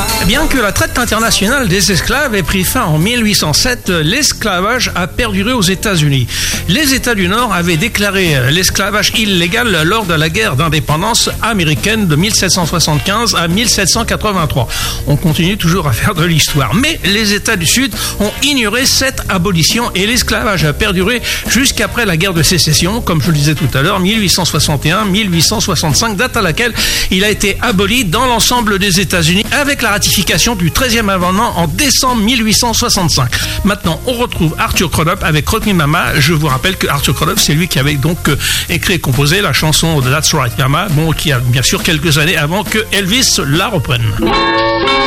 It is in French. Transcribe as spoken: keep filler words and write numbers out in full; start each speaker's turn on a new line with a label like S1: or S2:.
S1: Bien que la traite internationale des esclaves ait pris fin en mille huit cent sept, l'esclavage a perduré aux États-Unis. Les États du Nord avaient déclaré l'esclavage illégal lors de la guerre d'indépendance américaine de mille sept cent soixante-quinze à mille sept cent quatre-vingt-trois. On continue toujours à faire de l'histoire. Mais les États du Sud ont ignoré cette abolition et l'esclavage a perduré jusqu'après la guerre de sécession, comme je le disais tout à l'heure, mille huit cent soixante et un à mille huit cent soixante-cinq, date à laquelle il a été aboli dans l'ensemble des États-Unis avec la ratification du treizième amendement en décembre mille huit cent soixante-cinq. Maintenant, on retrouve Arthur Crudup avec Rock Me Mama. Je vous rappelle que Arthur Crudup, c'est lui qui avait donc euh, écrit et composé la chanson de That's Right Mama, bon, qui a bien sûr quelques années avant que Elvis la reprenne.